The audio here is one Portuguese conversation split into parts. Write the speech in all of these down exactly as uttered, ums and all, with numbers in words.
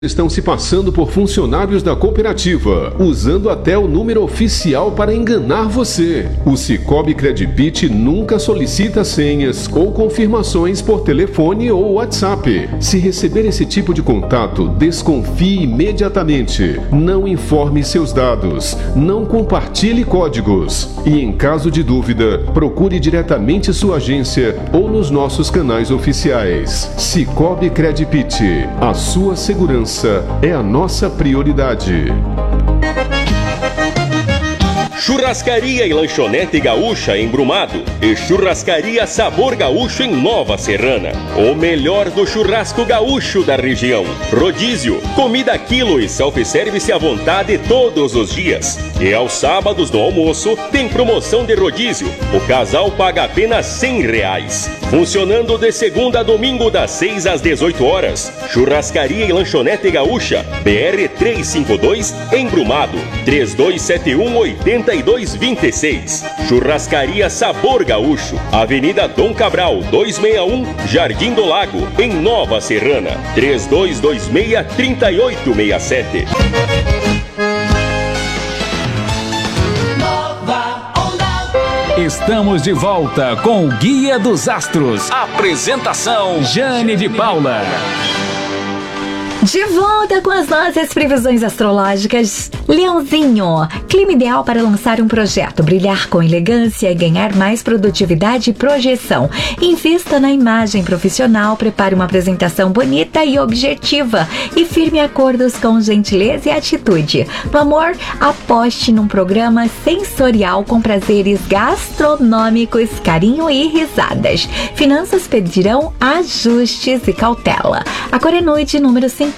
Estão se passando por funcionários da cooperativa, usando até o número oficial para enganar você. O Cicobi Credipit nunca solicita senhas ou confirmações por telefone ou WhatsApp. Se receber esse tipo de contato, desconfie imediatamente. Não informe seus dados, não compartilhe códigos. E em caso de dúvida, procure diretamente sua agência ou nos nossos canais oficiais. Cicobi Credipit, a sua segurança é a nossa prioridade. Churrascaria e Lanchonete Gaúcha em Brumado e Churrascaria Sabor Gaúcho em Nova Serrana. O melhor do churrasco gaúcho da região. Rodízio, comida a quilo e self-service à vontade todos os dias. E aos sábados do almoço tem promoção de rodízio. O casal paga apenas cem reais. Funcionando de segunda a domingo das seis às dezoito horas. Churrascaria e Lanchonete Gaúcha, B R trezentos e cinquenta e dois, em Brumado, três dois sete um, oito dois dois seis. Churrascaria Sabor Gaúcho, Avenida Dom Cabral, duzentos e sessenta e um, Jardim do Lago, em Nova Serrana, três dois dois seis, três oito seis sete. Estamos de volta com o Guia dos Astros. Apresentação: Jane de Paula. De volta com as nossas previsões astrológicas. Leãozinho, clima ideal para lançar um projeto, brilhar com elegância e ganhar mais produtividade e projeção. Invista na imagem profissional, prepare uma apresentação bonita e objetiva e firme acordos com gentileza e atitude. No amor, aposte num programa sensorial com prazeres gastronômicos, carinho e risadas. Finanças pedirão ajustes e cautela. A cor é nude, número cinquenta.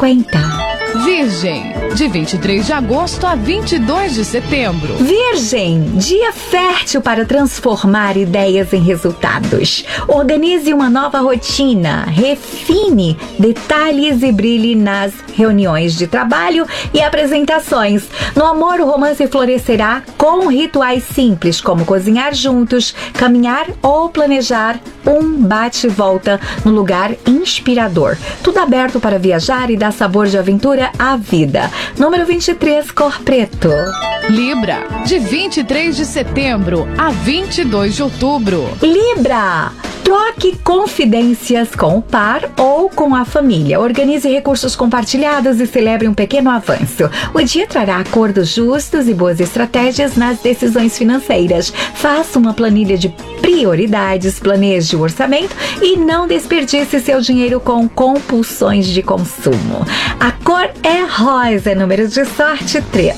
Virgem, de vinte e três de agosto a vinte e dois de setembro. Virgem, dia fértil para transformar ideias em resultados. Organize uma nova rotina, refine detalhes e brilhe nas reuniões de trabalho e apresentações. No amor, o romance florescerá com rituais simples, como cozinhar juntos, caminhar ou planejar um bate-volta no lugar inspirador. Tudo aberto para viajar e dar sabor de aventura à vida. Número vinte e três, cor preto. Libra, de vinte e três de setembro a vinte e dois de outubro. Libra, troque confidências com o par ou com a família. Organize recursos compartilhados e celebre um pequeno avanço. O dia trará acordos justos e boas estratégias nas decisões financeiras. Faça uma planilha de prioridades, planeje o orçamento e não desperdice seu dinheiro com compulsões de consumo. A cor é rosa, número de sorte três.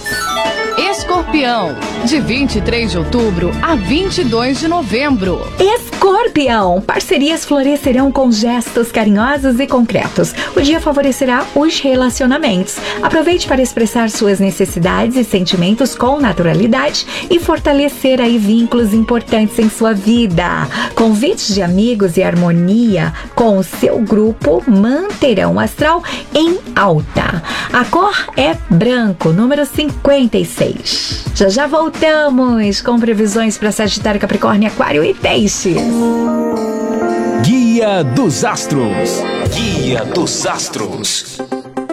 Escorpião, de vinte e três de outubro a vinte e dois de novembro. Escorpião, parcerias florescerão com gestos carinhosos e concretos. O dia favorecerá os relacionamentos. Aproveite para expressar suas necessidades e sentimentos com naturalidade e fortalecer aí vínculos importantes em sua vida. Convites de amigos e harmonia com o seu grupo manterão o astral em alta. A cor é branco, número cinquenta e seis. Já já voltamos com previsões para Sagitário, Capricórnio, Aquário e Peixes. Guia dos Astros. Guia dos Astros.